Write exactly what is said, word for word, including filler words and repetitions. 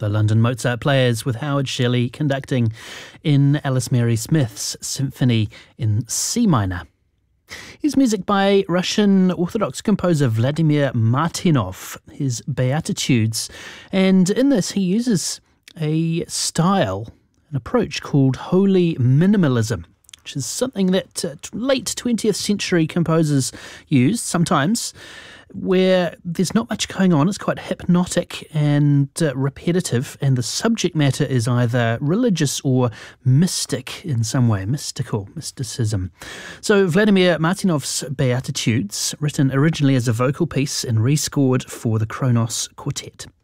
The London Mozart Players with Howard Shelley conducting in Alice Mary Smith's Symphony in C minor. Here's music by Russian Orthodox composer Vladimir Martynov, his Beatitudes, and in this he uses a style, an approach called holy minimalism, which is something that uh, late twentieth century composers used sometimes, where there's not much going on. It's quite hypnotic and uh, repetitive, and the subject matter is either religious or mystic in some way, mystical, mysticism. So Vladimir Martynov's Beatitudes, written originally as a vocal piece and rescored for the Kronos Quartet.